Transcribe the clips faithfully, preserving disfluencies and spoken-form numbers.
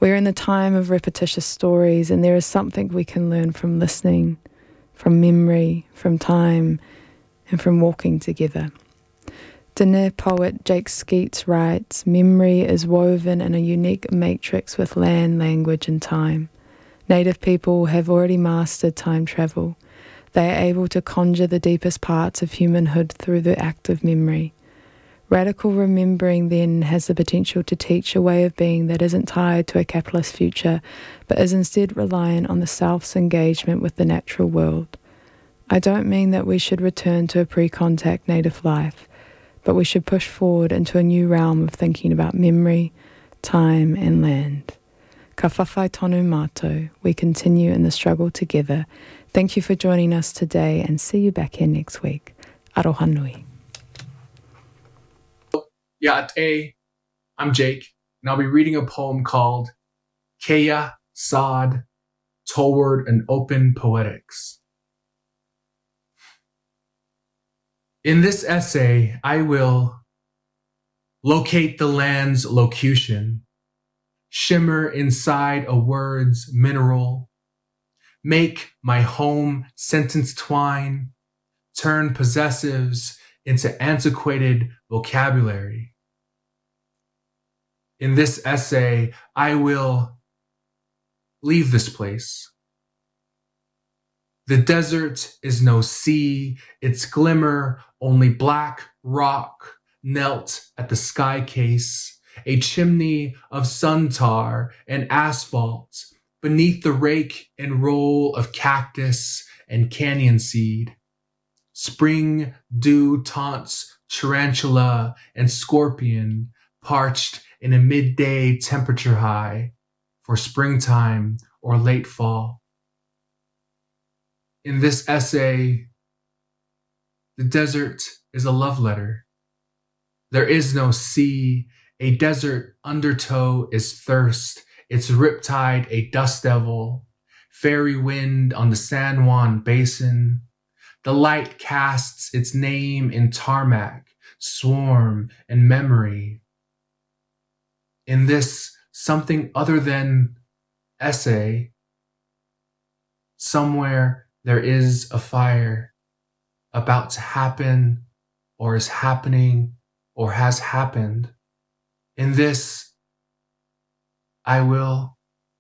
We're in the time of repetitious stories, and there is something we can learn from listening, from memory, from time, and from walking together. Diné poet Jake Skeets writes, "Memory is woven in a unique matrix with land, language, and time. Native people have already mastered time travel. They are able to conjure the deepest parts of humanhood through the act of memory. Radical remembering then has the potential to teach a way of being that isn't tied to a capitalist future, but is instead reliant on the self's engagement with the natural world. I don't mean that we should return to a pre-contact native life, but we should push forward into a new realm of thinking about memory, time, and land. Ka whawhai tonu mātou. We continue in the struggle together. Thank you for joining us today, and see you back here next week. Aroha nui. Ya'ate, I'm Jake, and I'll be reading a poem called Keya Sod, Toward an Open Poetics. In this essay, I will locate the land's locution, shimmer inside a word's mineral, make my home sentence twine, turn possessives into antiquated vocabulary. In this essay, I will leave this place. The desert is no sea, its glimmer only black rock knelt at the sky case, a chimney of sun tar and asphalt beneath the rake and roll of cactus and canyon seed. Spring dew taunts tarantula and scorpion, parched in a midday temperature high for springtime or late fall. In this essay, the desert is a love letter. There is no sea. A desert undertow is thirst. Its riptide a dust devil. Fairy wind on the San Juan Basin. The light casts its name in tarmac, swarm, and memory. In this something other than essay, somewhere there is a fire about to happen, or is happening, or has happened. In this, I will.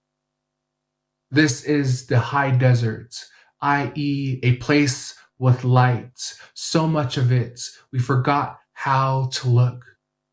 This is the high desert, that is a place with light. So much of it, we forgot how to look.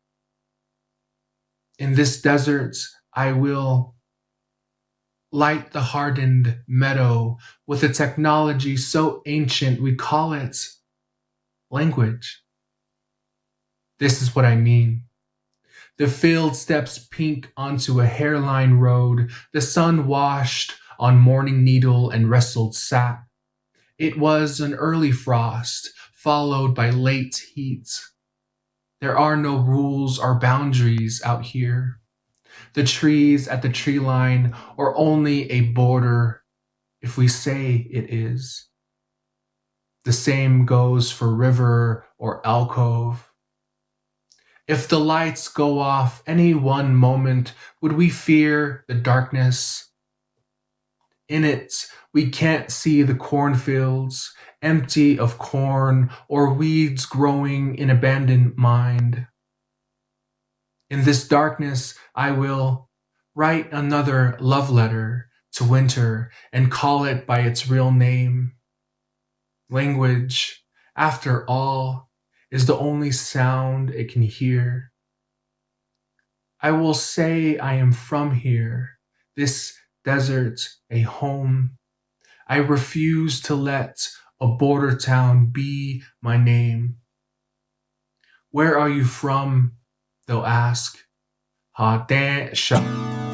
In this desert, I will light the hardened meadow with a technology so ancient we call it language. This is what I mean. The field steps pink onto a hairline road, the sun washed on morning needle and wrestled sap. It was an early frost, followed by late heat. There are no rules or boundaries out here. The trees at the tree line are only a border if we say it is. The same goes for river or alcove. If the lights go off any one moment, would we fear the darkness? In it, we can't see the cornfields, empty of corn or weeds growing in abandoned mind. In this darkness, I will write another love letter to winter and call it by its real name. Language, after all, is the only sound it can hear. I will say I am from here, this desert a home. I refuse to let a border town be my name. Where are you from? They'll ask. Ha dan sha.